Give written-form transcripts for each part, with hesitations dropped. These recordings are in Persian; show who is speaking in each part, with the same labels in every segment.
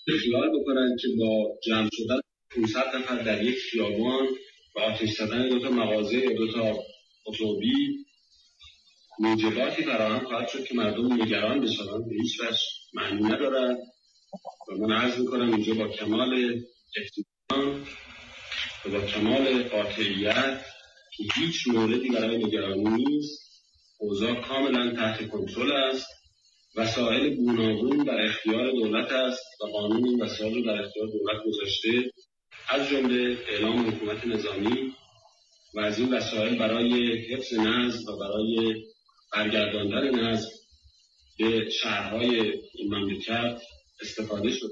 Speaker 1: خیال بکنن که با جمع شدن 500 نفر در یک خیابان و آتش زدن 2 تا مغازه یا 2 تا اتومبیل موجباتی فراهم خواهد شد که مردم نگران بشوند، به هیچ وجه معنی ندارد و من عرض میکنم اینجا با کمال اطمینان و با کمال قاطعیت که هیچ موردی برای نگرانی نیست. اوضاع کاملا تحت کنترل است. وسایل گوناگون در اختیار دولت است و قانون این وسایل رو در اختیار دولت گذاشته، از جمله اعلام حکومت نظامی و از این وسایل برای حفظ نظم و برای برگرداندن نظم به شهرهای این مملکت استفاده شده.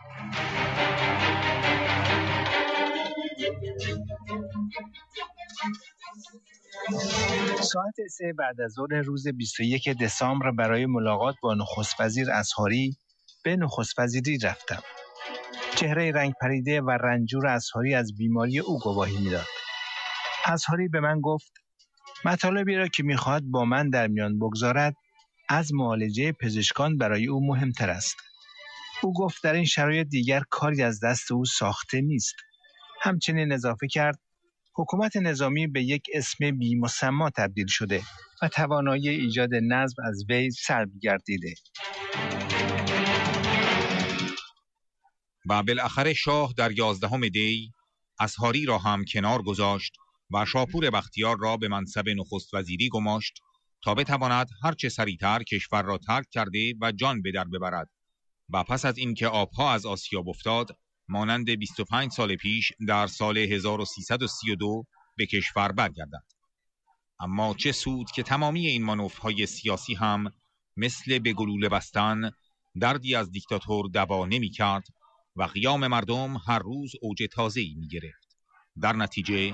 Speaker 2: ساعت 3 بعد از ظهر روز 21 دسامبر برای ملاقات با نخست وزیر اصحاری به نخست وزیری رفتم. چهره رنگ پریده و رنجور اصحاری از بیماری او گواهی میداد. اصحاری به من گفت مطالبی را که میخواهد با من در میان بگذارد از معالجه پزشکان برای او مهمتر است. او گفت در این شرایط دیگر کاری از دست او ساخته نیست. همچنین اضافه کرد حکومت نظامی به یک اسم بی‌مسمی تبدیل شده و توانایی ایجاد نظم از وی سلب گردیده.
Speaker 3: و بالاخره شاه در 11 دی اصحاری را هم کنار گذاشت و شاپور بختیار را به منصب نخست وزیری گماشت تا بتواند هرچه سریعتر کشور را ترک کرده و جان به در ببرد و پس از اینکه آبها از آسیاب افتاد مانند 25 سال پیش در سال 1332 به کشور برگردد. اما چه سود که تمامی این مانورهای سیاسی هم مثل به گلوله بستن دردی از دیکتاتور دوا نمی کرد و قیام مردم هر روز اوج تازه‌ای می گرفت. در نتیجه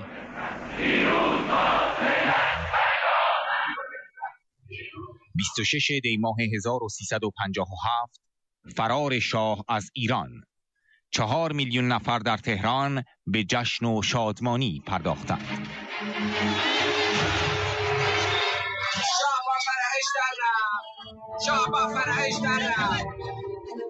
Speaker 3: 26 دی ماه 1357 فرار شاه از ایران، 4 میلیون نفر در تهران به جشن و شادمانی پرداختند.
Speaker 4: شاه با فرحش در رفت.